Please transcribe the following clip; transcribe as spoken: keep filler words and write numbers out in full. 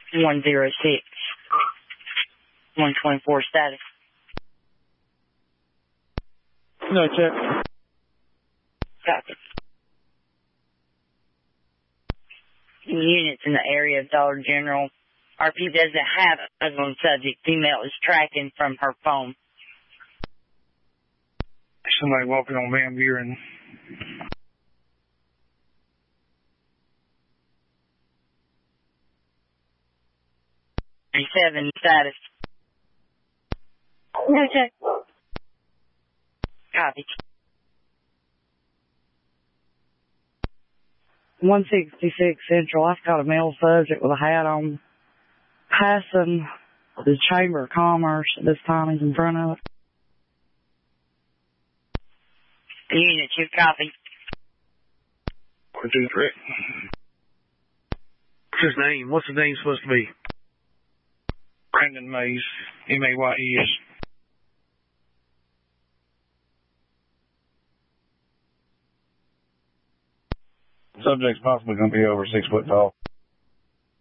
one zero six. one twenty-four status. No, check. Copy. Units in the area of Dollar General. R P doesn't have a unknown subject. Female is tracking from her phone. Somebody walking on Van Buren. Seven status. No check. Copy. one sixty-six Central. I've got a male subject with a hat on, passing the Chamber of Commerce. This time he's in front of it. Unit two, copy. One, two, three. What's his name? What's his name supposed to be? Brandon Mays. M A Y E S. Subject's possibly going to be over six foot tall.